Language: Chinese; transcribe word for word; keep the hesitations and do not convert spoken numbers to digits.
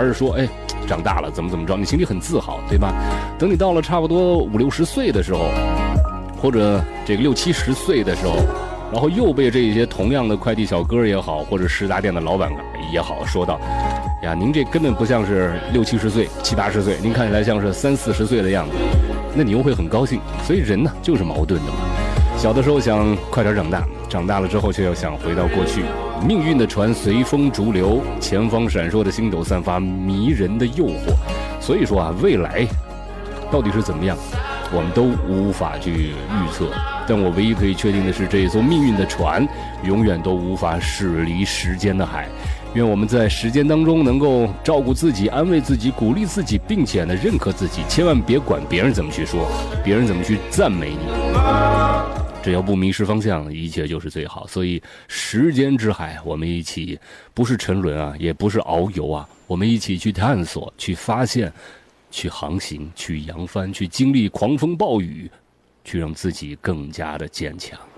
而说哎长大了怎么怎么着，你心里很自豪，对吧？等你到了差不多五六十岁的时候，或者这个六七十岁的时候，然后又被这些同样的快递小哥也好，或者食杂店的老板也好说到，呀，您这根本不像是六七十岁、七八十岁，您看起来像是三四十岁的样子，那你又会很高兴。所以人呢就是矛盾的嘛。小的时候想快点长大，长大了之后却又想回到过去。命运的船随风逐流，前方闪烁的星斗散发迷人的诱惑。所以说啊，未来到底是怎么样，我们都无法去预测。但我唯一可以确定的是，这一艘命运的船永远都无法驶离时间的海。愿我们在时间当中能够照顾自己、安慰自己、鼓励自己，并且呢认可自己。千万别管别人怎么去说，别人怎么去赞美你，只要不迷失方向，一切就是最好。所以时间之海，我们一起不是沉沦啊，也不是遨游啊，我们一起去探索，去发现，去航行，去扬帆，去经历狂风暴雨，去让自己更加的坚强。